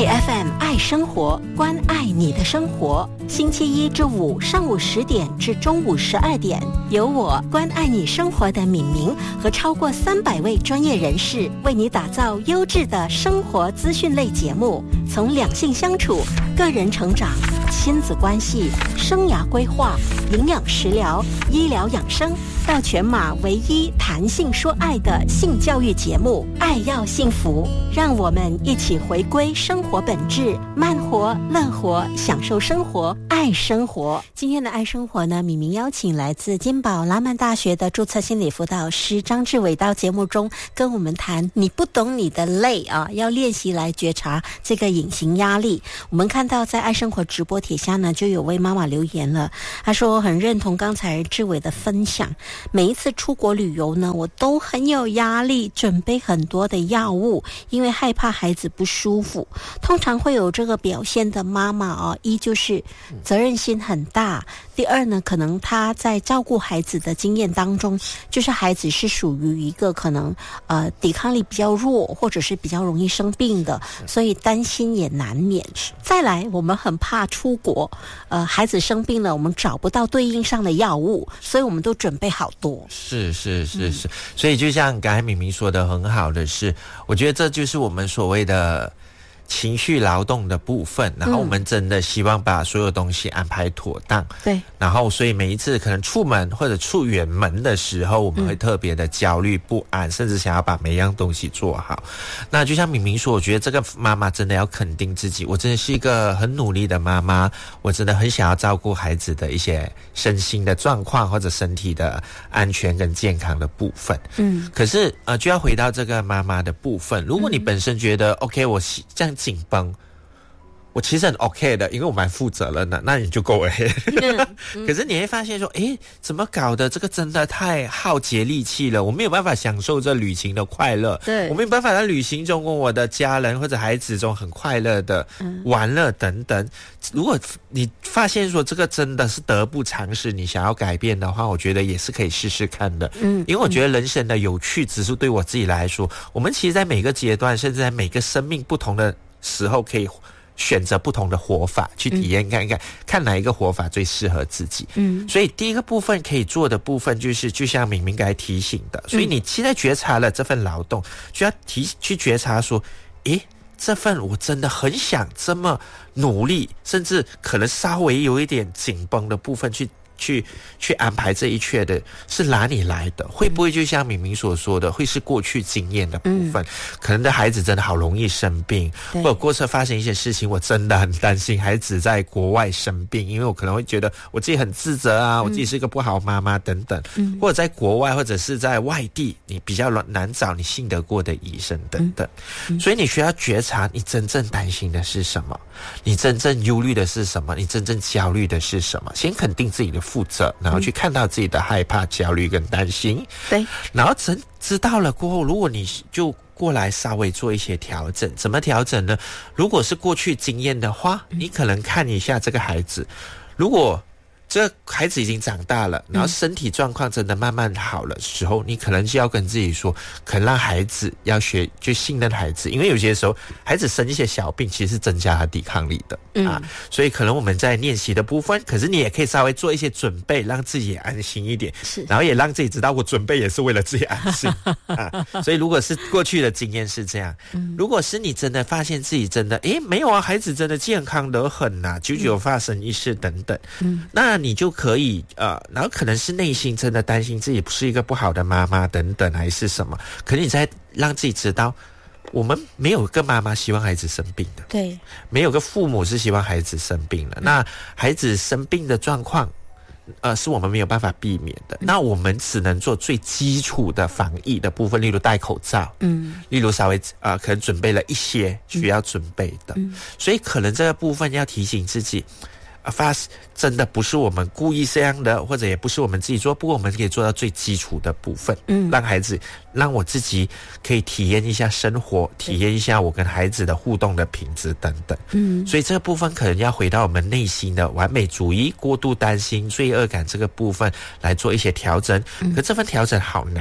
爱 FM 爱生活，关爱你的生活。星期一至五上午10点至中午12点，由我关爱你生活的敏明和超过300位专业人士为你打造优质的生活资讯类节目，从两性相处、个人成长、亲子关系、生涯规划、营养食疗、医疗养生，到全马唯一谈性说爱的性教育节目《爱要幸福》，让我们一起回归生活本质，慢活、乐活，享受生活，爱生活。今天的爱生活呢，敏明邀请来自金宝拉曼大学的注册心理辅导师张志伟到节目中跟我们谈你不懂你的累啊，要练习来觉察这个隐形压力。我们看到在爱生活直播帖下呢，就有位妈妈留言了，她说很认同刚才志伟的分享，每一次出国旅游呢，我都很有压力，准备很多的药物，因为害怕孩子不舒服。通常会有这个表现的妈妈一就是责任心很大，第二呢，可能她在照顾孩子的经验当中，就是孩子是属于一个可能抵抗力比较弱，或者是比较容易生病的，所以担心也难免。再来，我们很怕出国，孩子生病了，我们找不到对应上的药物，所以我们都准备好多。 是，所以就像刚才敏明说的很好的是，我觉得这就是我们所谓的情绪劳动的部分，然后我们真的希望把所有东西安排妥当。 对， 然后所以每一次可能出门或者出远门的时候，我们会特别的焦虑不安，甚至想要把每一样东西做好。那就像敏明说，我觉得这个妈妈真的要肯定自己，我真的是一个很努力的妈妈，我真的很想要照顾孩子的一些身心的状况或者身体的安全跟健康的部分。可是就要回到这个妈妈的部分，如果你本身觉得 OK， 我这样紧绷，我其实很 OK 的，因为我蛮负责任的，那你就够了。可是你会发现说，怎么搞的？这个真的太耗竭力气了，我没有办法享受这旅行的快乐。 对， 我没有办法在旅行中跟我的家人或者孩子中很快乐的玩乐等等。如果你发现说这个真的是得不偿失，你想要改变的话，我觉得也是可以试试看的。因为我觉得人生的有趣指数对我自己来说，我们其实在每个阶段，甚至在每个生命不同的时候，可以选择不同的活法去体验看一看，看哪一个活法最适合自己。所以第一个部分可以做的部分就是就像敏明刚才提醒的，所以你现在觉察了这份劳动，就要去觉察说，这份我真的很想这么努力，甚至可能稍微有一点紧绷的部分去安排这一切的是哪里来的？会不会就像敏明所说的，会是过去经验的部分？可能的孩子真的好容易生病，或者过去发生一些事情，我真的很担心孩子在国外生病，因为我可能会觉得我自己很自责啊，我自己是一个不好妈妈等等。或者在国外或者是在外地，你比较难找你信得过的医生等等。所以你需要觉察你真正担心的是什么，你真正忧虑的是什么，你真正焦虑的是什么。先肯定自己的负责，然后去看到自己的害怕、焦虑跟担心。对，然后知道了过后，如果你就过来稍微做一些调整。怎么调整呢？如果是过去经验的话，你可能看一下这个孩子，如果这个孩子已经长大了，然后身体状况真的慢慢好了时候，你可能就要跟自己说，可能让孩子要学，就信任孩子，因为有些时候孩子生一些小病，其实是增加他抵抗力的所以可能我们在练习的部分，可是你也可以稍微做一些准备，让自己也安心一点，然后也让自己知道我准备也是为了自己安心所以如果是过去的经验是这样，如果是你真的发现自己真的没有啊，孩子真的健康得很啊，久久发生一事等等，那你就可以然后可能是内心真的担心自己不是一个不好的妈妈等等，还是什么，可能你再让自己知道，我们没有个妈妈希望孩子生病的，对，没有个父母是希望孩子生病的，那孩子生病的状况是我们没有办法避免的，那我们只能做最基础的防疫的部分，例如戴口罩，例如稍微可能准备了一些需要准备的，所以可能这个部分要提醒自己，真的不是我们故意这样的，或者也不是我们自己做，不过我们可以做到最基础的部分，让孩子，让我自己可以体验一下生活，体验一下我跟孩子的互动的品质等等。所以这个部分可能要回到我们内心的完美主义、过度担心、罪恶感这个部分来做一些调整。可这份调整好难。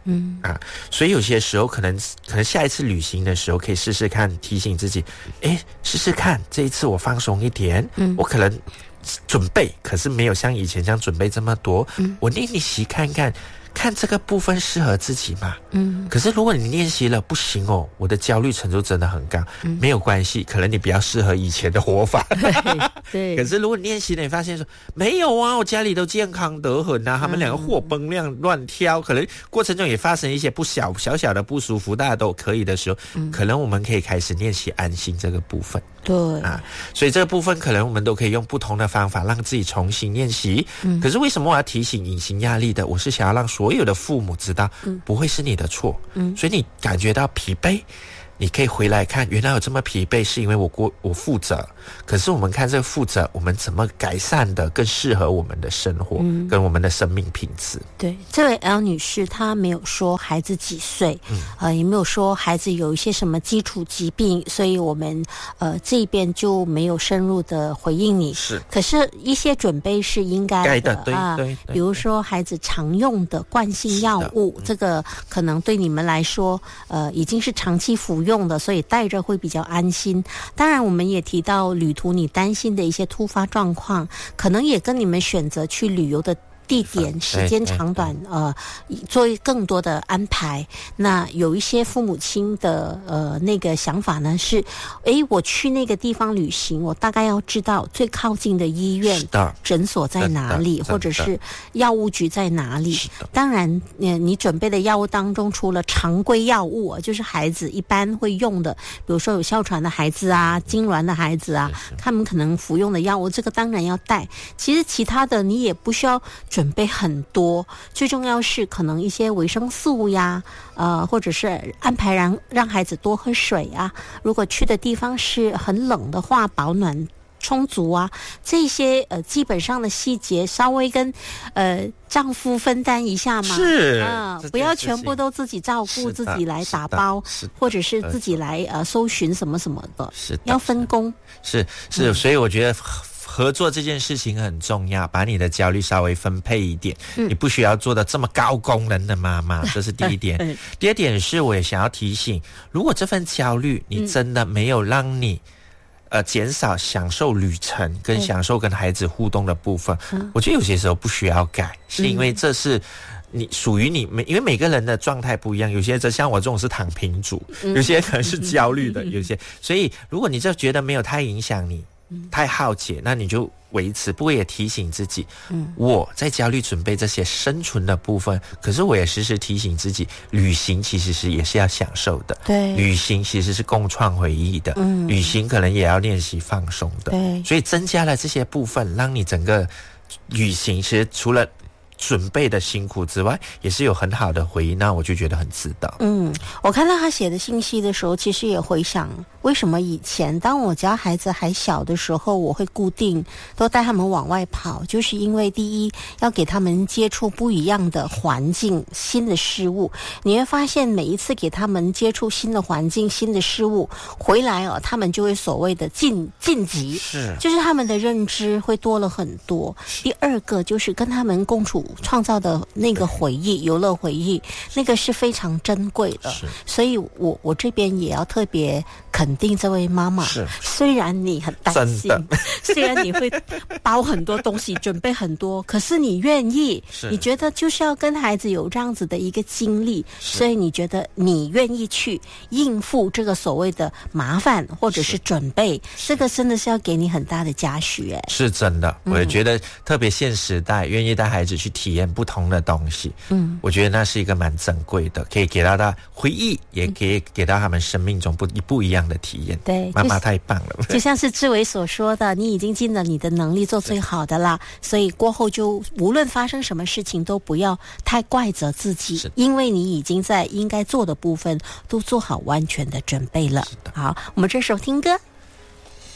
所以有些时候可能下一次旅行的时候可以试试看，提醒自己，试试看这一次我放松一点，我可能准备可是没有像以前这样准备这么多，我练习看这个部分适合自己吗？可是如果你练习了不行哦，我的焦虑程度真的很高，没有关系，可能你比较适合以前的活法。 对。 可是如果你练习了，你发现说没有啊，我家里都健康得很啊，他们两个货崩量乱挑，可能过程中也发生一些小小的不舒服，大家都可以的时候，可能我们可以开始练习安心这个部分。 对所以这个部分可能我们都可以用不同的方法让自己重新练习。可是为什么我要提醒隐形压力的？我是想要让所有的父母知道，不会是你的错。所以你感觉到疲惫，你可以回来看，原来有这么疲惫是因为我负责。可是我们看这个负责，我们怎么改善的更适合我们的生活，跟我们的生命品质。 对，这位 L 女士她没有说孩子几岁，也没有说孩子有一些什么基础疾病，所以我们这边就没有深入的回应你。 是， 可是一些准备是应该的对， 比如说孩子常用的惯性药物，这个可能对你们来说已经是长期服用的，所以带着会比较安心。当然我们也提到旅途你担心的一些突发状况，可能也跟你们选择去旅游的地点时间长短做更多的安排。那有一些父母亲的那个想法呢是我去那个地方旅行，我大概要知道最靠近的医院诊所在哪里，或者是药物局在哪里。当然你准备的药物当中，除了常规药物就是孩子一般会用的，比如说有哮喘的孩子啊，痉挛的孩子啊，他们可能服用的药物，这个当然要带。其实其他的你也不需要准备很多，最重要是可能一些维生素呀，或者是安排让孩子多喝水啊。如果去的地方是很冷的话，保暖充足啊，这些基本上的细节稍微跟丈夫分担一下嘛， 是不要全部都自己照顾，自己来打包，或者是自己来搜寻什么什么的，要分工。 是，所以我觉得合作这件事情很重要，把你的焦虑稍微分配一点，你不需要做的这么高功能的妈妈，这是第一点。第二点是我也想要提醒，如果这份焦虑你真的没有让你减少享受旅程跟享受跟孩子互动的部分，我觉得有些时候不需要改，是因为这是你属于你，因为每个人的状态不一样，有些像我这种是躺平族，有些可能是焦虑的，有些，所以如果你就觉得没有太影响你，太好奇，那你就维持。不过也提醒自己，我在焦虑准备这些生存的部分，可是我也时时提醒自己，旅行其实也是要享受的， 对， 旅行其实是共创回忆的，旅行可能也要练习放松的， 对， 所以增加了这些部分，让你整个旅行其实除了准备的辛苦之外，也是有很好的回忆，那我就觉得很值得。 我看到他写的信息的时候，其实也回想为什么以前当我家孩子还小的时候，我会固定都带他们往外跑，就是因为第一要给他们接触不一样的环境、新的事物。你会发现每一次给他们接触新的环境、新的事物回来他们就会所谓的晋级，就是他们的认知会多了很多。第二个就是跟他们共处创造的那个回忆，游乐回忆，那个是非常珍贵的。所以我这边也要特别肯定这位妈妈，虽然你很担心，虽然你会包很多东西准备很多，可是你愿意，你觉得就是要跟孩子有这样子的一个经历，所以你觉得你愿意去应付这个所谓的麻烦或者是准备，这个真的是要给你很大的嘉许。 是真的，我也觉得特别现时代愿意带孩子去体验不同的东西，我觉得那是一个蛮珍贵的，可以给到他回忆，也可以给到他们生命中不一样的体验。 对， 妈妈太棒了。 就像是志伟所说的，你已经尽了你的能力做最好的啦，所以过后就无论发生什么事情都不要太怪责自己，因为你已经在应该做的部分都做好完全的准备了。好，我们这时候听歌。